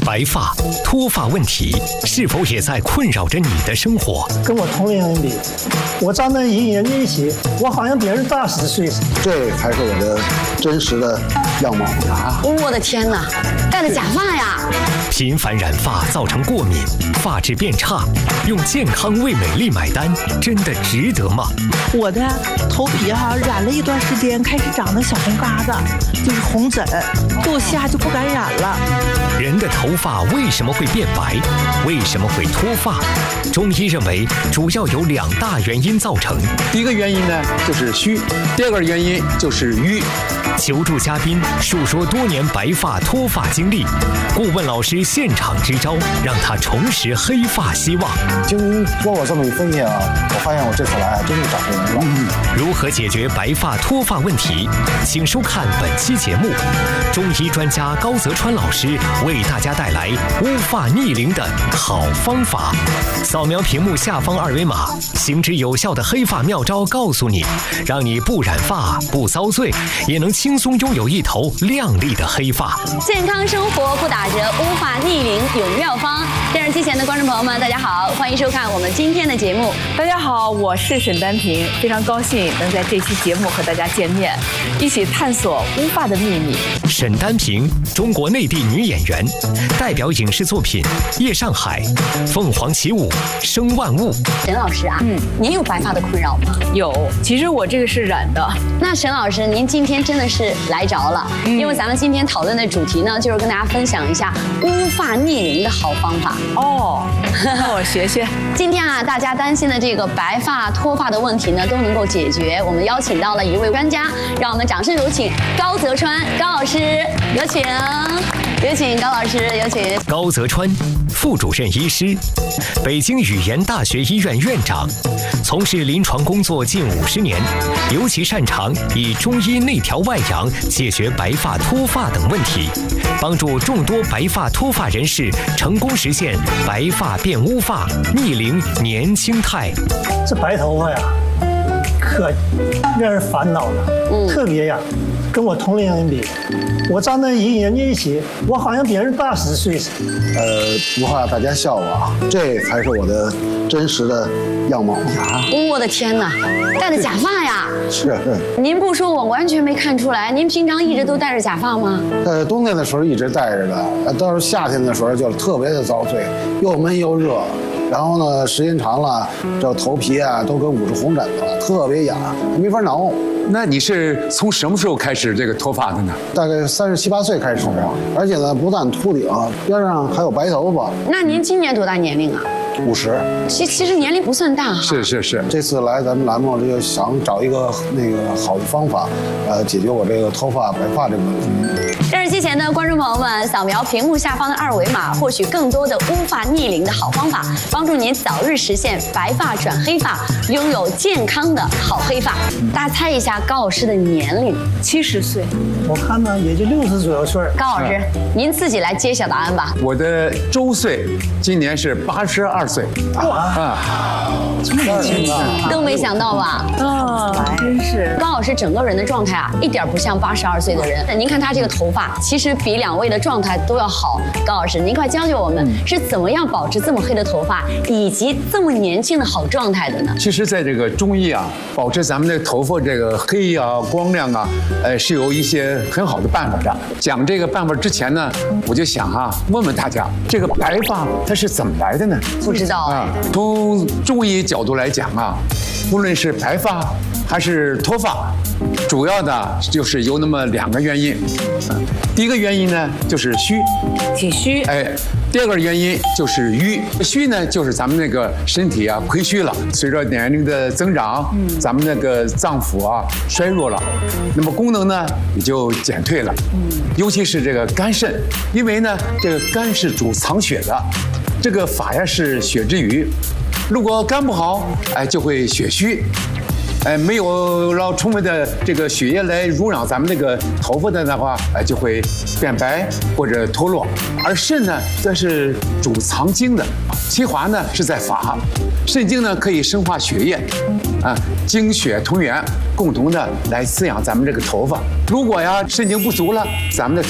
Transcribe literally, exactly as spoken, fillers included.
白发、脱发问题是否也在困扰着你的生活？ 跟我同龄人比，我站在一人家一起，我好像别人大十岁似的。 这才是我的真实的样貌啊！ 我的天哪，戴的假发呀！ 频繁染发造成过敏，发质变差，用健康为美丽买单，真的值得吗？ 我的头皮哈、啊、染了一段时间，开始长那小红疙瘩，就是红疹，过夏就不敢染了。 人的头发为什么会变白？为什么会脱发？中医认为主要有两大原因造成。 第一个原因呢就是虚，第二个原因就是瘀。 求助嘉宾述说多年白发脱发经历，顾问老师现场支招，让他重拾黑发希望。 经过我这么一分析啊，我发现我这次来真是长回来了。嗯、 如何解决白发脱发问题？请收看本期节目，中医专家高泽川老师为大家带来乌发逆龄的好方法。扫描屏幕下方二维码，行之有效的黑发妙招告诉你，让你不染发不遭罪，也能轻松拥有一头亮丽的黑发。 健康生活不打折，乌发逆龄有妙方。电视机前的观众朋友们，大家好，欢迎收看我们今天的节目。 大家好，我是沈丹萍，非常高兴能在这期节目和大家见面，一起探索乌发的秘密。 沈丹萍，中国内地女演员，代表影视作品《夜上海》《凤凰起舞》《生万物》。 沈老师啊，嗯，您有白发的困扰吗？ 有，其实我这个是染的。 那沈老师，您今天真的是来着了，嗯、因为咱们今天讨论的主题呢，就是跟大家分享一下乌发逆龄的好方法。 哦，那我学学。 今天啊，大家担心的这个白发脱发的问题呢，都能够解决。我们邀请到了一位专家，让我们掌声有请高泽川高老师，有请，有请高老师，有请。 高泽川，副主任医师，北京语言大学医院院长，从事临床工作近五十年，尤其擅长以中医内调外养解决白发脱发等问题，帮助众多白发脱发人士成功实现白发变乌发、逆龄年轻态。 这白头发呀，可让人烦恼了，嗯、特别呀。跟我同龄人比，我站在一人家一起，我好像别人大十岁似的。 呃，不怕大家笑我，这才是我的真实的样貌啊！ 我的天哪，戴的假发呀！ 是。 您不说，我完全没看出来。您平常一直都戴着假发吗？ 呃，冬天的时候一直戴着的，到了夏天的时候就特别的遭罪，又闷又热。然后呢，时间长了，这头皮啊都跟捂着红疹子了，特别痒，没法挠。 那你是从什么时候开始这个脱发的呢？ 大概三十七八岁开始的，而且呢，不但秃顶，边上还有白头发。 那您今年多大年龄啊？ 五十。其其实年龄不算大哈。 是是是。 这次来咱们栏目就想找一个那个好的方法，呃，解决我这个脱发白发这个问题。 电视机前的观众朋友们，扫描屏幕下方的二维码，获取更多的乌发逆龄的好方法，帮助您早日实现白发转黑发，拥有健康的好黑发。大家猜一下高老师的年龄？ 七十岁。 我看呢也就六十左右岁。 高老师，嗯、您自己来揭晓答案吧。 我的周岁今年是八十二岁。 哇啊，这么年轻啊！ 都没想到吧？ 啊，真是。 高老师整个人的状态啊，一点不像八十二岁的人。您看他这个头发，其实比两位的状态都要好。高老师，您快教教我们是怎么样保持这么黑的头发，以及这么年轻的好状态的呢？ 其实，在这个中医啊，保持咱们的头发这个黑啊、光亮啊，呃，是有一些很好的办法的。讲这个办法之前呢，我就想啊，问问大家，这个白发它是怎么来的呢？ 不知道啊。 从中医角度来讲啊，无论是白发还是脱发，主要的就是有那么两个原因。第一个原因呢就是虚， 体虚。 哎，第二个原因就是瘀。虚呢就是咱们那个身体啊亏虚了，随着年龄的增长，嗯、咱们那个脏腑啊衰弱了，那么功能呢也就减退了。嗯，尤其是这个肝肾，因为呢这个肝是主藏血的，这个发呀是血之余，如果肝不好，哎就会血虚。哎，没有让充分的这个血液来濡养咱们那个头发的的话，哎，就会变白或者脱落。而肾呢，则是主藏精的，其华呢是在发，肾精呢可以生化血液，啊，精血同源，共同的来滋养咱们这个头发。如果呀肾精不足了，咱们的